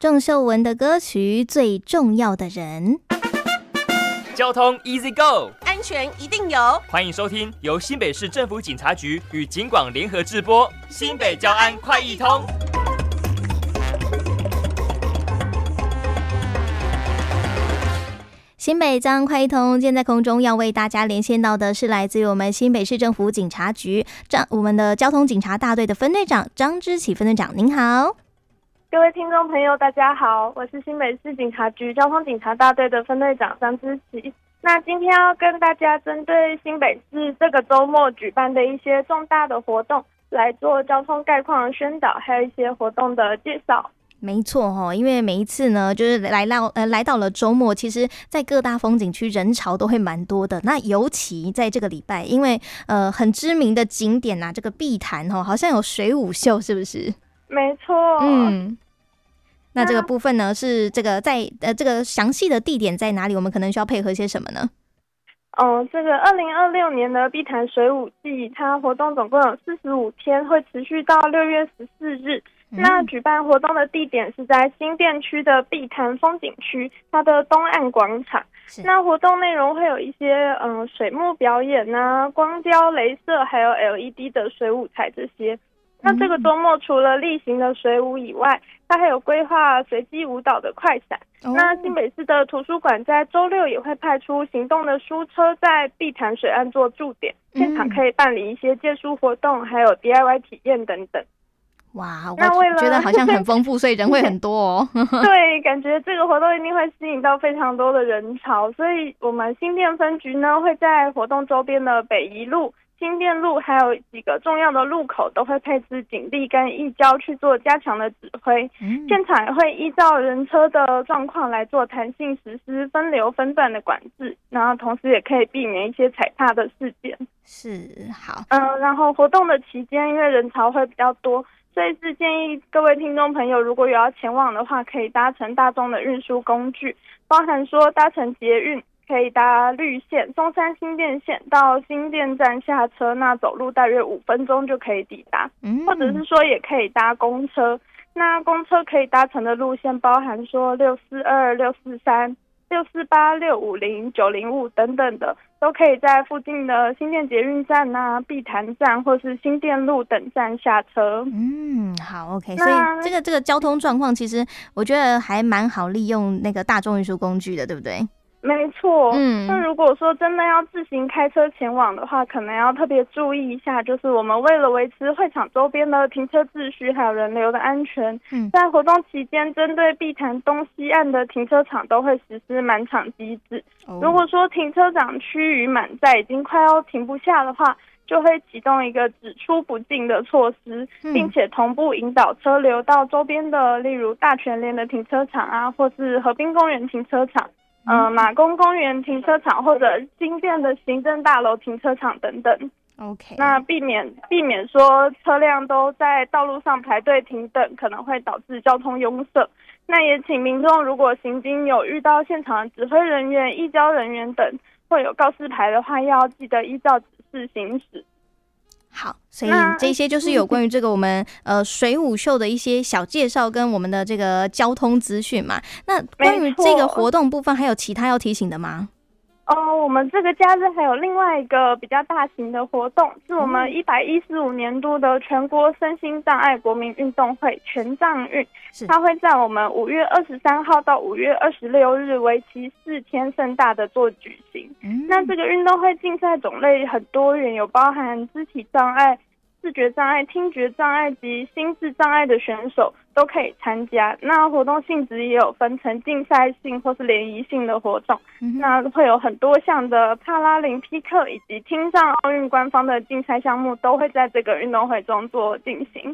郑秀文的歌曲《最重要的人》。 交通 Easy Go， 安全一定有。 欢迎收听由新北市政府警察局与警广联合制播新北交安快易通。 新北交安快易通，现在空中要为大家连线到的是来自于我们新北市政府警察局我们的交通警察大队的分队长张之启分队长，您好。 各位听众朋友大家好，我是新北市警察局交通警察大队的分队长张之启。那今天要跟大家针对新北市这个周末举办的一些重大的活动来做交通概况的宣导，还有一些活动的介绍。 没错因为每一次呢，就是来到了周末，其实在各大风景区人潮都会蛮多的。那尤其在这个礼拜，因为很知名的景点啊，这个碧潭好像有水舞秀，是不是？ 没错。 那这个部分呢，是这个在这个详细的地点在哪里？我们可能需要配合些什么呢？ 这个2026年的碧潭水舞季，它活动总共有45天，会持续到6月14日。那举办活动的地点是在新店区的碧潭风景区，它的东岸广场。那活动内容会有一些水幕表演啊、光雕、雷射，还有 LED 的水舞台这些。那这个周末除了例行的水舞以外，它还有规划随机舞蹈的快闪。那新北市的图书馆在周六也会派出行动的书车在碧潭水岸做驻点，现场可以办理一些借书活动，还有 DIY 体验等等。 哇，我觉得好像很丰富，所以人会很多哦。 对，感觉这个活动一定会吸引到非常多的人潮，所以我们新店分局呢会在活动周边的北宜路、新店路还有几个重要的路口都会配置警力跟义交去做加强的指挥，现场也会依照人车的状况来做弹性实施分流分段的管制，然后同时也可以避免一些踩踏的事件。 是，好。 然后活动的期间因为人潮会比较多，所以是建议各位听众朋友如果有要前往的话，可以搭乘大众的运输工具，包含说搭乘捷运可以搭绿线松山新店线到新店站下车，那走路大约5分钟就可以抵达，或者是说也可以搭公车。那公车可以搭乘的路线包含说642、643、648、650、905等等的，都可以在附近的新店捷运站啊、碧潭站或是新店路等站下车。 好 ，OK。所以这个交通状况，其实我觉得还蛮好利用那个大众运输工具的，对不对？ 没错。那如果说真的要自行开车前往的话，可能要特别注意一下，就是我们为了维持会场周边的停车秩序还有人流的安全，在活动期间针对碧潭东西岸的停车场都会实施满场机制。如果说停车场区域满载已经快要停不下的话，就会启动一个只出不进的措施，并且同步引导车流到周边的例如大全联的停车场啊，或是河滨公园停车场、马公公园停车场，或者新店的行政大楼停车场等等。 OK， 那避免说车辆都在道路上排队停等，可能会导致交通拥塞。那也请民众如果行经有遇到现场的指挥人员、义交人员等或有告示牌的话，要记得依照指示行驶。 好，所以这些就是有关于这个我们水舞秀的一些小介绍跟我们的这个交通资讯嘛。那关于这个活动部分，还有其他要提醒的吗？ 我们这个假日还有另外一个比较大型的活动，是我们115年度的全国身心障碍国民运动会全障运，它会在我们5月23号到5月26日为期4天盛大的做举行。那这个运动会竞赛种类很多元，有包含肢体障碍、视觉障碍、听觉障碍及心智障碍的选手都可以参加。那活动性质也有分成竞赛性或是联谊性的活动，那会有很多项的帕拉林匹克以及听障奥运官方的竞赛项目都会在这个运动会中做进行。